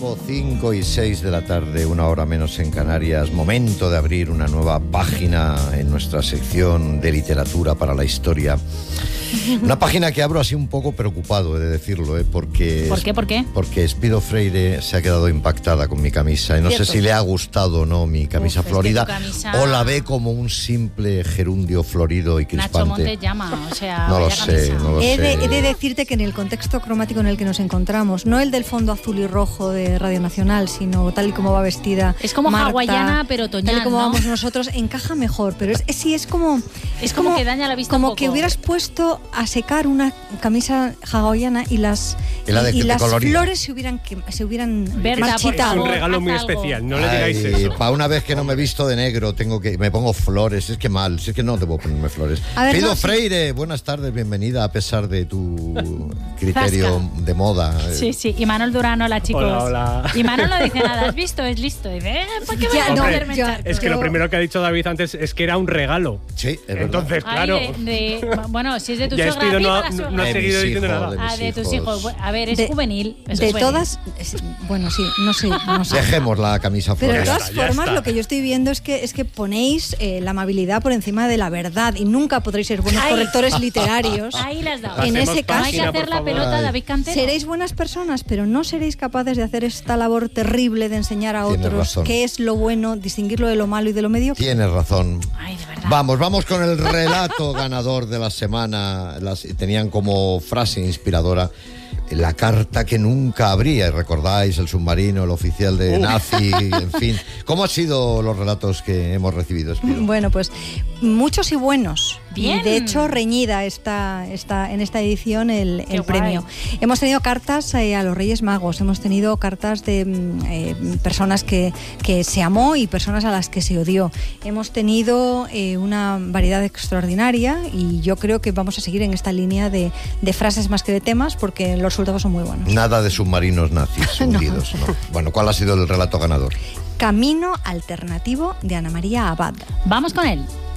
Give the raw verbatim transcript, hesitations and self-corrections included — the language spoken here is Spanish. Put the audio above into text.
tiempo, cinco y seis de la tarde, una hora menos en Canarias. Momento de abrir una nueva página en nuestra sección de literatura para la historia. Una página que abro así un poco preocupado, he de decirlo, ¿eh? porque... ¿Por qué? ¿Por qué? Porque Espido Freire se ha quedado impactada con mi camisa y no Cierto. sé si le ha gustado o no mi camisa Uf, es florida, que tu camisa... o la ve como un simple gerundio florido y crispante. Nacho Montes llama, o sea... No lo vaya sé, camisa. no lo He sé. de, he de decirte que en el contexto cromático en el que nos encontramos, no el del fondo azul y rojo de Radio Nacional, sino tal y como va vestida Es como Marta, hawaiana, pero otoñal, tal y como ¿no? vamos nosotros, encaja mejor, pero es, es sí es como Es como que daña la vista como un poco. que hubieras puesto a secar una camisa hawaiana y las Y la de- y de las colorida. flores se hubieran que, se hubieran Berta, por marchitado. Es un favor, regalo haz muy algo. especial, no le digáis eso. Para una vez que no me he visto de negro, tengo que me pongo flores. Es que mal, si es que no debo ponerme flores. A ver, Espido no, sí. Freire, buenas tardes, bienvenida, a pesar de tu criterio Zasca. de moda. Sí, sí, y Manuel Durán, hola chicos. Hola, hola. Y Manuel no dice nada, ¿has visto? Es listo. Dice, eh, ¿por qué me Ya, vas a no, hacerme ya. echar? Es que Yo- lo primero que ha dicho David antes es que era un regalo. Sí, es verdad. Entonces, Ay, claro. de- de- bueno, si es de tu Ya suegra, Espido no viva ha- la no- suegra. no ha De seguido mis diciendo hijos, nada. de Ah, mis de tus hijos. hijos. A ver, es De- juvenil. eso De es juvenil. todas, es- bueno, sí, no sé, no sé. Dejemos la camisa Pero de florida. todas ya formas, está. lo que yo estoy viendo es que es que ponéis eh, la amabilidad por encima de la verdad y nunca podréis ser buenos Ay. correctores literarios. Ahí las has dado. En Hacemos ese No hay caso, que página, hacer por la favor. pelota, Ay. David Cantero. seréis buenas personas, pero no seréis capaces de hacer esta labor terrible de enseñar a Tienes otros razón. qué es lo bueno, distinguirlo de lo malo y de lo mediocre. Tienes razón. Ay, de verdad. Vamos, vamos con el relato ganador de la semana. Las, tenían como frase inspiradora la carta que nunca abría. ¿Recordáis? El submarino, el oficial de nazi, en fin. ¿Cómo han sido los relatos que hemos recibido, Espido? Bueno, pues muchos y buenos. Bien. Y de hecho, reñida está, está en esta edición el, Qué el premio. guay. Hemos tenido cartas eh, a los Reyes Magos, hemos tenido cartas de mm, eh, personas que, que se amó y personas a las que se odió. Hemos tenido eh, una variedad extraordinaria y yo creo que vamos a seguir en esta línea de, de frases más que de temas porque los resultados son muy buenos. Nada de submarinos nazis hundidos, ¿no? Bueno, ¿cuál ha sido el relato ganador? Camino alternativo de Ana María Abad. Vamos con él.